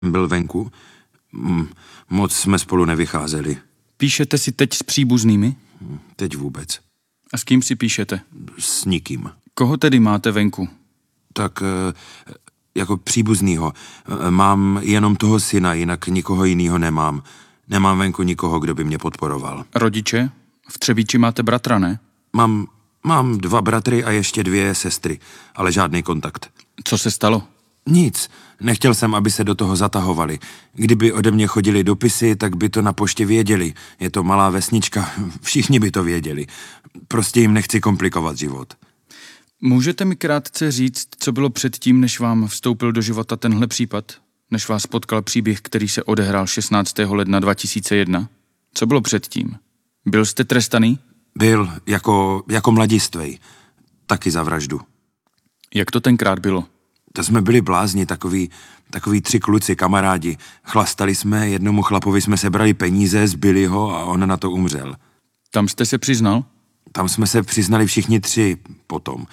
Byl venku. Moc jsme spolu nevycházeli. Píšete si teď s příbuznými? Teď vůbec. A s kým si píšete? S nikým. Koho tedy máte venku? Tak jako příbuznýho. Mám jenom toho syna, jinak nikoho jiného nemám. Nemám venku nikoho, kdo by mě podporoval. Rodiče? V Třebíči máte bratra, ne? Mám 2 bratry a ještě 2 sestry, ale žádný kontakt. Co se stalo? Nic. Nechtěl jsem, aby se do toho zatahovali. Kdyby ode mě chodili dopisy, tak by to na poště věděli. Je to malá vesnička, všichni by to věděli. Prostě jim nechci komplikovat život. Můžete mi krátce říct, co bylo předtím, než vám vstoupil do života tenhle případ? Než vás potkal příběh, který se odehrál 16. ledna 2001? Co bylo předtím? Byl jste trestaný? Byl, jako mladistvej. Taky za vraždu. Jak to tenkrát bylo? To jsme byli blázni, takový 3 kluci, kamarádi. Chlastali jsme, jednomu chlapovi jsme sebrali peníze, zbili ho a on na to umřel. Tam jste se přiznal? Tam jsme se přiznali všichni 3 potom.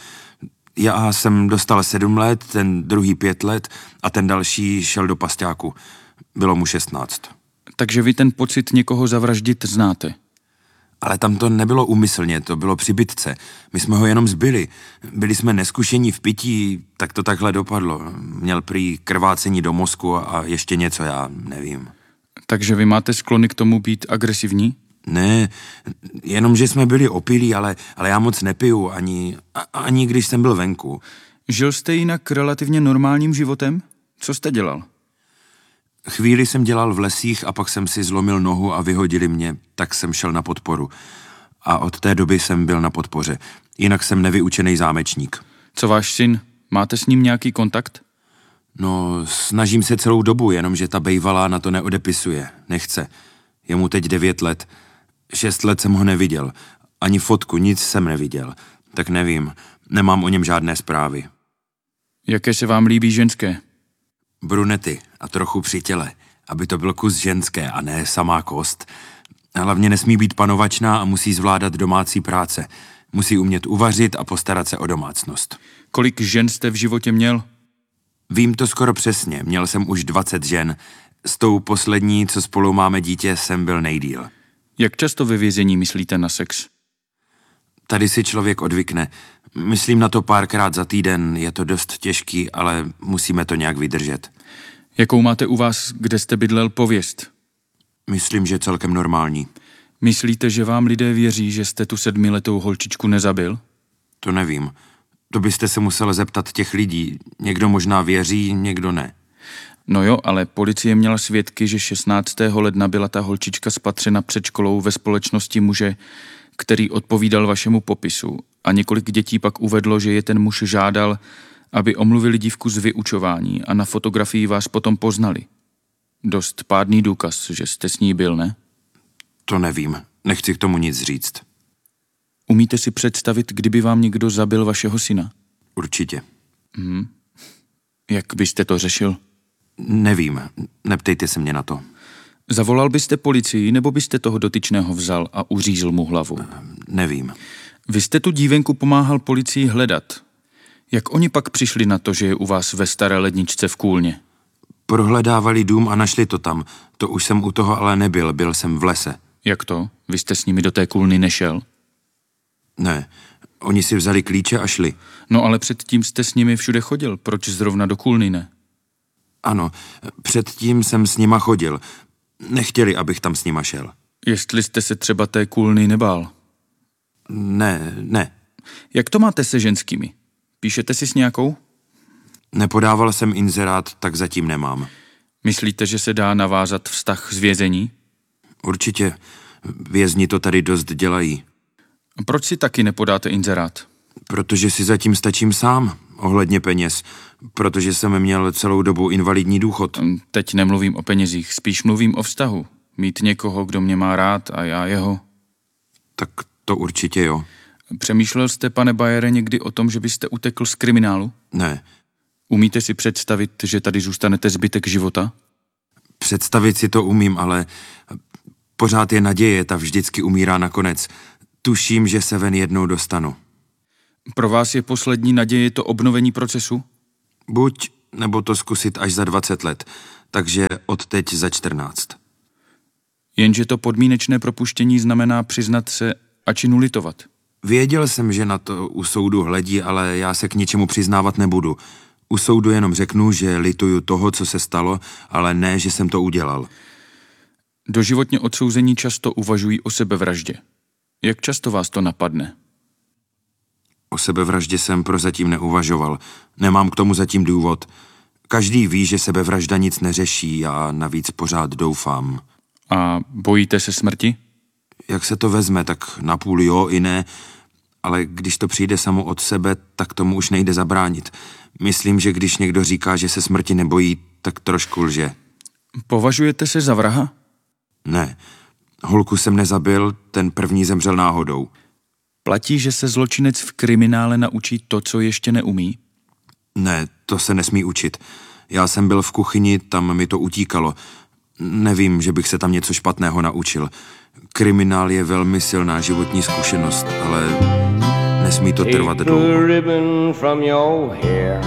Já jsem dostal 7 let, ten druhý 5 let a ten další šel do pasťáku. Bylo mu 16. Takže vy ten pocit někoho zavraždit znáte? Ale tam to nebylo úmyslně, to bylo při bitce. My jsme ho jenom zbili. Byli jsme neskušení v pití, tak to takhle dopadlo. Měl prý krvácení do mozku a ještě něco, já nevím. Takže vy máte sklony k tomu být agresivní? Ne, jenom že jsme byli opilí, ale já moc nepiju, ani když jsem byl venku. Žil jste jinak relativně normálním životem? Co jste dělal? Chvíli jsem dělal v lesích a pak jsem si zlomil nohu a vyhodili mě, tak jsem šel na podporu. A od té doby jsem byl na podpoře. Jinak jsem nevyučený zámečník. Co váš syn? Máte s ním nějaký kontakt? No, snažím se celou dobu, jenomže ta bejvalá na to neodepisuje. Nechce. Je mu teď 9 let. 6 let jsem ho neviděl. Ani fotku, nic jsem neviděl. Tak nevím, nemám o něm žádné zprávy. Jaké se vám líbí ženské? Brunety a trochu při těle, aby to byl kus ženské a ne samá kost. Hlavně nesmí být panovačná a musí zvládat domácí práce. Musí umět uvařit a postarat se o domácnost. Kolik žen jste v životě měl? Vím to skoro přesně, měl jsem už 20 žen. S tou poslední, co spolu máme dítě, jsem byl nejdýl. Jak často ve vězení myslíte na sex? Tady si člověk odvykne. Myslím na to párkrát za týden, je to dost těžký, ale musíme to nějak vydržet. Jakou máte u vás, kde jste bydlel, pověst? Myslím, že celkem normální. Myslíte, že vám lidé věří, že jste tu 7letou holčičku nezabil? To nevím. To byste se musel zeptat těch lidí. Někdo možná věří, někdo ne. No jo, ale policie měla svědky, že 16. ledna byla ta holčička spatřena před školou ve společnosti muže, který odpovídal vašemu popisu. A několik dětí pak uvedlo, že je ten muž žádal, aby omluvili dívku z vyučování a na fotografii vás potom poznali. Dost pádný důkaz, že jste s ní byl, ne? To nevím, nechci k tomu nic říct. Umíte si představit, kdyby vám někdo zabil vašeho syna? Určitě. Jak byste to řešil? Nevím, neptejte se mě na to. Zavolal byste policii, nebo byste toho dotyčného vzal a uřízl mu hlavu? Nevím. Vy jste tu dívenku pomáhal policii hledat. Jak oni pak přišli na to, že je u vás ve Staré ledničce v Kůlně? Prohledávali dům a našli to tam. To už jsem u toho ale nebyl, byl jsem v lese. Jak to? Vy jste s nimi do té Kůlny nešel? Ne, oni si vzali klíče a šli. No ale předtím jste s nimi všude chodil, proč zrovna do Kůlny ne? Ano, předtím jsem s nima chodil. Nechtěli, abych tam s nima šel. Jestli jste se třeba té Kůlny nebál? Ne. Jak to máte se ženskými? Píšete si s nějakou? Nepodával jsem inzerát, tak zatím nemám. Myslíte, že se dá navázat vztah z vězení? Určitě. Vězni to tady dost dělají. A proč si taky nepodáte inzerát? Protože si zatím stačím sám, ohledně peněz. Protože jsem měl celou dobu invalidní důchod. Teď nemluvím o penězích, spíš mluvím o vztahu. Mít někoho, kdo mě má rád a já jeho. Tak to určitě jo. Přemýšlel jste, pane Bajere, někdy o tom, že byste utekl z kriminálu? Ne. Umíte si představit, že tady zůstanete zbytek života? Představit si to umím, ale pořád je naděje, ta vždycky umírá nakonec. Tuším, že se ven jednou dostanu. Pro vás je poslední naděje to obnovení procesu? Buď, nebo to zkusit až za 20 let. takže odteď za 14. Jenže to podmínečné propuštění znamená přiznat se a činu litovat. Věděl jsem, že na to u soudu hledí, ale já se k ničemu přiznávat nebudu. U soudu jenom řeknu, že lituju toho, co se stalo, ale ne, že jsem to udělal. Doživotně odsouzení často uvažují o sebevraždě. Jak často vás to napadne? O sebevraždě jsem prozatím neuvažoval. Nemám k tomu zatím důvod. Každý ví, že sebevražda nic neřeší a navíc pořád doufám. A bojíte se smrti? Jak se to vezme, tak napůl jo i ne, ale když to přijde samo od sebe, tak tomu už nejde zabránit. Myslím, že když někdo říká, že se smrti nebojí, tak trošku lže. Považujete se za vraha? Ne, holku jsem nezabil, ten první zemřel náhodou. Platí, že se zločinec v kriminále naučí to, co ještě neumí? Ne, to se nesmí učit. Já jsem byl v kuchyni, tam mi to utíkalo. Nevím, že bych se tam něco špatného naučil. Kriminál je velmi silná životní zkušenost, ale nesmí to trvat Take the dlouho. ribbon from your hair.